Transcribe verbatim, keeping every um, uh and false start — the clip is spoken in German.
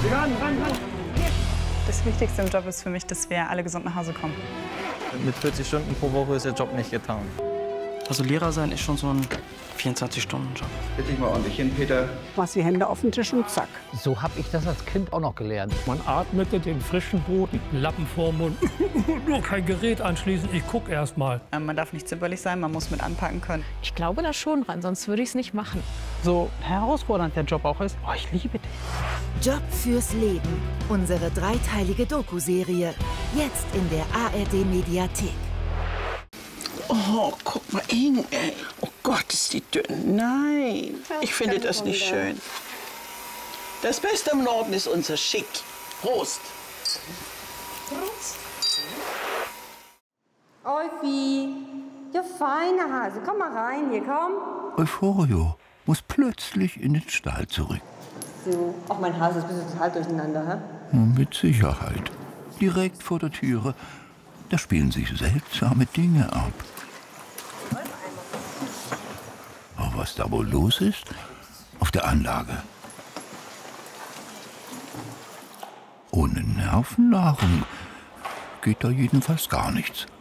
Das Wichtigste im Job ist für mich, dass wir alle gesund nach Hause kommen. Mit vierzig Stunden pro Woche ist der Job nicht getan. Also Lehrer sein ist schon so ein vierundzwanzig-Stunden-Job. Bitte dich mal ordentlich hin, Peter. Machst die Hände auf den Tisch und zack. So habe ich das als Kind auch noch gelernt. Man atmete den frischen Boden, Lappen vorm Mund. Nur kein Gerät anschließen, ich guck erst mal. Man darf nicht zimperlich sein, man muss mit anpacken können. Ich glaube da schon dran, sonst würde ich es nicht machen. So herausfordernd der Job auch ist, oh, ich liebe dich. Job fürs Leben. Unsere dreiteilige Doku-Serie. Jetzt in der A R D-Mediathek. Oh, guck mal hin, ey. Oh Gott, ist die dünn. Nein, ich finde das nicht schön. Das Beste im Norden ist unser Schick. Prost. Prost. Eufi, du feine Hase, komm mal rein hier, komm. Euphorio muss plötzlich in den Stall zurück. So, auch mein Hase ist ein bisschen total durcheinander, hä? Mit Sicherheit. Direkt vor der Türe, da spielen sich seltsame Dinge ab. Aber was da wohl los ist? Auf der Anlage. Ohne Nervennahrung geht da jedenfalls gar nichts.